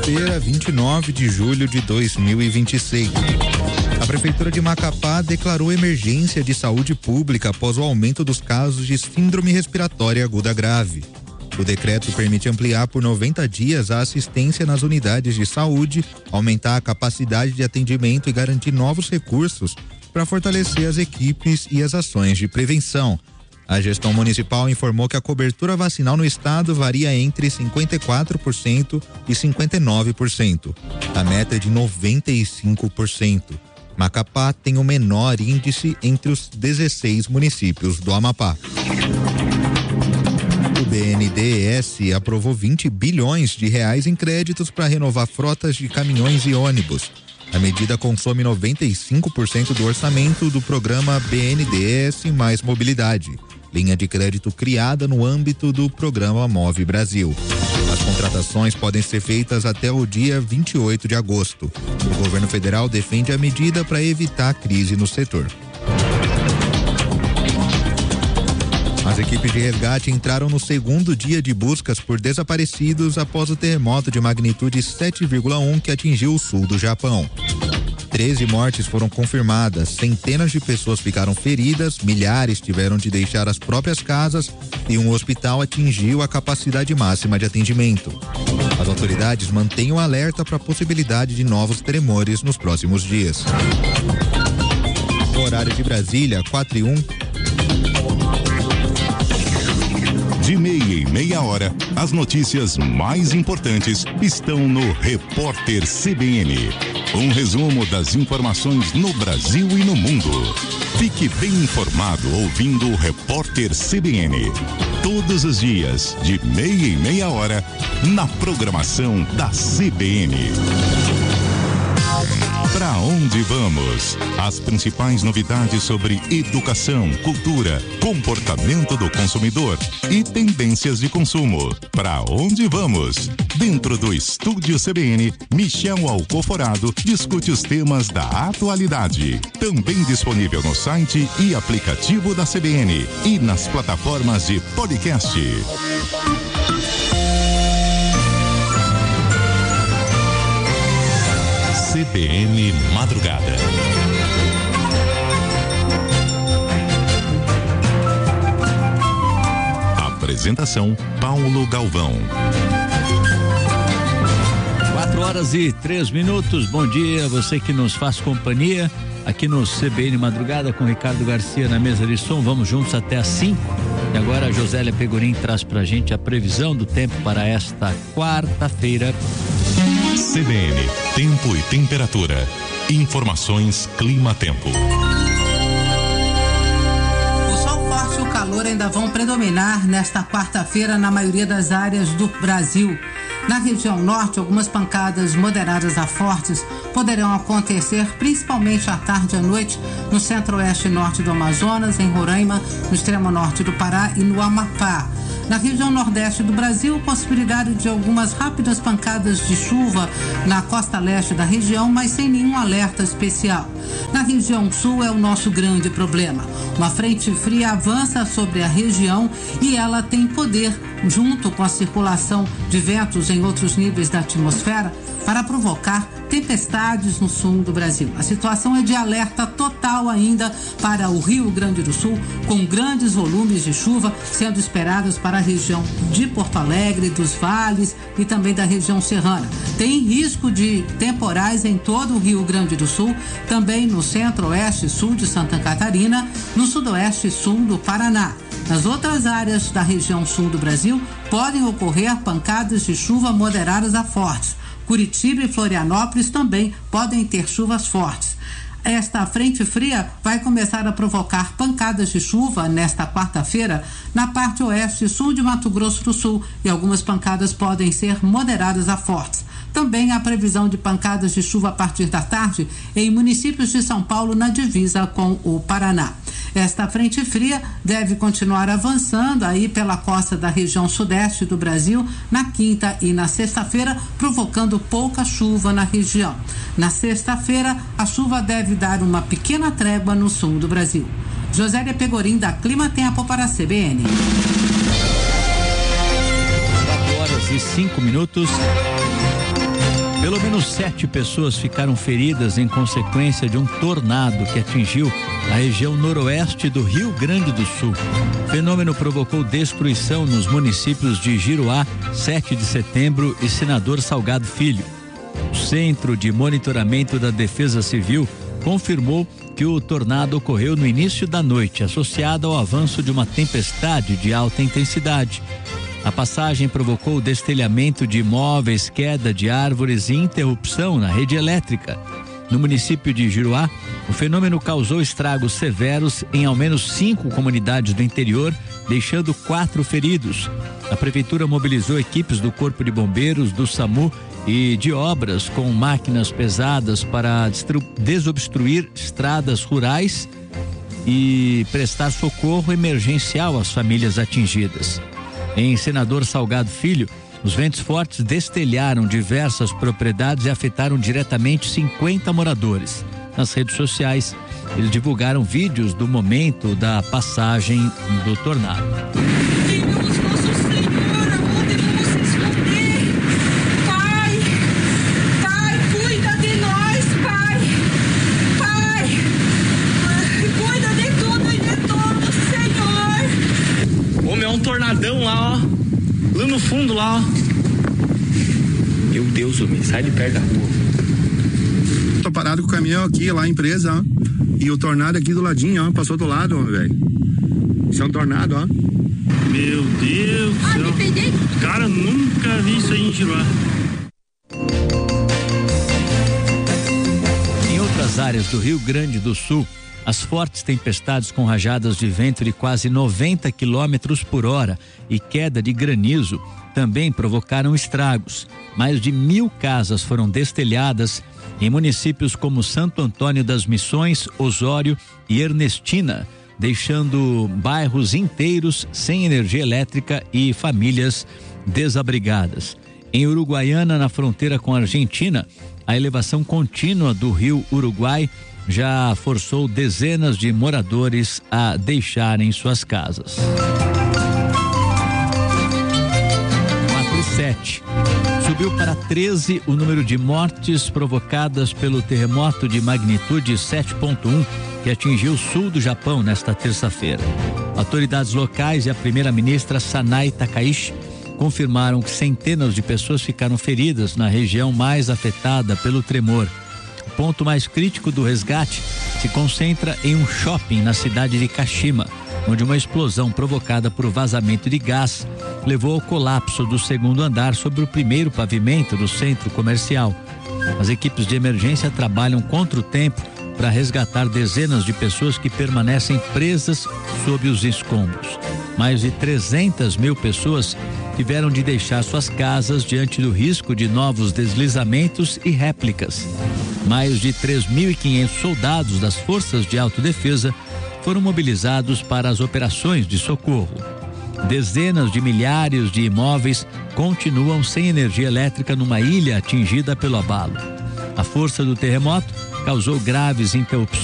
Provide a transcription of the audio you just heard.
quarta-feira, 29 de julho de 2026. A Prefeitura de Macapá declarou emergência de saúde pública após o aumento dos casos de síndrome respiratória aguda grave. O decreto permite ampliar por 90 dias a assistência nas unidades de saúde, aumentar a capacidade de atendimento e garantir novos recursos para fortalecer as equipes e as ações de prevenção. A gestão municipal informou que a cobertura vacinal no estado varia entre 54% e 59%. A meta é de 95%. Macapá tem o menor índice entre os 16 municípios do Amapá. O BNDES aprovou 20 bilhões de reais em créditos para renovar frotas de caminhões e ônibus. A medida consome 95% do orçamento do programa BNDES Mais Mobilidade, linha de crédito criada no âmbito do programa Move Brasil. As contratações podem ser feitas até o dia 28 de agosto. O governo federal defende a medida para evitar a crise no setor. As equipes de resgate entraram no segundo dia de buscas por desaparecidos após o terremoto de magnitude 7,1 que atingiu o sul do Japão. 13 mortes foram confirmadas, centenas de pessoas ficaram feridas, milhares tiveram de deixar as próprias casas e um hospital atingiu a capacidade máxima de atendimento. As autoridades mantêm o alerta para a possibilidade de novos tremores nos próximos dias. No horário de Brasília, 4:01. De meia em meia hora, as notícias mais importantes estão no Repórter CBN. Um resumo das informações no Brasil e no mundo. Fique bem informado ouvindo o Repórter CBN. Todos os dias, de meia em meia hora, na programação da CBN. Para onde vamos? As principais novidades sobre educação, cultura, comportamento do consumidor e tendências de consumo. Para onde vamos? Dentro do Estúdio CBN, Michel Alcoforado discute os temas da atualidade. Também disponível no site e aplicativo da CBN e nas plataformas de podcast. CBN Madrugada. Apresentação Paulo Galvão. 4:03. Bom dia, você que nos faz companhia aqui no CBN Madrugada com Ricardo Garcia na mesa de som. Vamos juntos até às 5. E agora a Josélia Pegorim traz pra gente a previsão do tempo para esta quarta-feira. CBN, tempo e temperatura. Informações Clima-Tempo. O sol forte e o calor ainda vão predominar nesta quarta-feira na maioria das áreas do Brasil. Na região norte, algumas pancadas moderadas a fortes poderão acontecer principalmente à tarde e à noite no centro-oeste e norte do Amazonas, em Roraima, no extremo norte do Pará e no Amapá. Na região nordeste do Brasil, possibilidade de algumas rápidas pancadas de chuva na costa leste da região, mas sem nenhum alerta especial. Na região sul é o nosso grande problema. Uma frente fria avança sobre a região e ela tem poder, junto com a circulação de ventos em outros níveis da atmosfera, para provocar tempestades no sul do Brasil. A situação é de alerta total ainda para o Rio Grande do Sul, com grandes volumes de chuva sendo esperados para a região de Porto Alegre, dos vales e também da região serrana. Tem risco de temporais em todo o Rio Grande do Sul, também no centro-oeste e sul de Santa Catarina, no sudoeste e sul do Paraná. Nas outras áreas da região sul do Brasil, podem ocorrer pancadas de chuva moderadas a fortes. Curitiba e Florianópolis também podem ter chuvas fortes. Esta frente fria vai começar a provocar pancadas de chuva nesta quarta-feira na parte oeste e sul de Mato Grosso do Sul e algumas pancadas podem ser moderadas a fortes. Também há previsão de pancadas de chuva a partir da tarde em municípios de São Paulo na divisa com o Paraná. Esta frente fria deve continuar avançando aí pela costa da região sudeste do Brasil na quinta e na sexta-feira, provocando pouca chuva na região. Na sexta-feira, a chuva deve dar uma pequena trégua no sul do Brasil. Josélia Pegorim, da Clima-Tempo para a CBN. 4:05. Pelo menos 7 pessoas ficaram feridas em consequência de um tornado que atingiu a região noroeste do Rio Grande do Sul. O fenômeno provocou destruição nos municípios de Giruá, 7 de Setembro e Senador Salgado Filho. O Centro de Monitoramento da Defesa Civil confirmou que o tornado ocorreu no início da noite, associado ao avanço de uma tempestade de alta intensidade. A passagem provocou destelhamento de imóveis, queda de árvores e interrupção na rede elétrica. No município de Giruá, o fenômeno causou estragos severos em ao menos 5 comunidades do interior, deixando 4 feridos. A prefeitura mobilizou equipes do Corpo de Bombeiros, do SAMU e de obras com máquinas pesadas para desobstruir estradas rurais e prestar socorro emergencial às famílias atingidas. Em Senador Salgado Filho, os ventos fortes destelharam diversas propriedades e afetaram diretamente 50 moradores. Nas redes sociais, eles divulgaram vídeos do momento da passagem do tornado. Deus, nosso Senhor, aonde vamos se esconder? Pai, cuida de nós, Pai. Cuida de tudo e de todos, Senhor. Homem, é um tornadão lá, ó. Lá no fundo, lá, ó. Meu Deus, homem, sai de perto da rua. Tô parado com o caminhão aqui, lá, a empresa, ó. E o tornado aqui do ladinho, ó. Passou do lado, ó, velho. Isso é um tornado, ó. Meu Deus do céu. Cara, nunca vi isso aí em Giruá. Em outras áreas do Rio Grande do Sul, as fortes tempestades com rajadas de vento de quase 90 quilômetros por hora e queda de granizo também provocaram estragos. Mais de 1.000 casas foram destelhadas em municípios como Santo Antônio das Missões, Osório e Ernestina, deixando bairros inteiros sem energia elétrica e famílias desabrigadas. Em Uruguaiana, na fronteira com a Argentina, a elevação contínua do rio Uruguai já forçou dezenas de moradores a deixarem suas casas. 4/7. Subiu para 13 o número de mortes provocadas pelo terremoto de magnitude 7.1 que atingiu o sul do Japão nesta terça-feira. Autoridades locais e a primeira-ministra Sanai Takaichi confirmaram que centenas de pessoas ficaram feridas na região mais afetada pelo tremor. O ponto mais crítico do resgate se concentra em um shopping na cidade de Kashima, onde uma explosão provocada por vazamento de gás levou ao colapso do segundo andar sobre o primeiro pavimento do centro comercial. As equipes de emergência trabalham contra o tempo para resgatar dezenas de pessoas que permanecem presas sob os escombros. Mais de 300.000 pessoas tiveram de deixar suas casas diante do risco de novos deslizamentos e réplicas. Mais de 3.500 soldados das forças de autodefesa foram mobilizados para as operações de socorro. Dezenas de milhares de imóveis continuam sem energia elétrica numa ilha atingida pelo abalo. A força do terremoto causou graves interrupções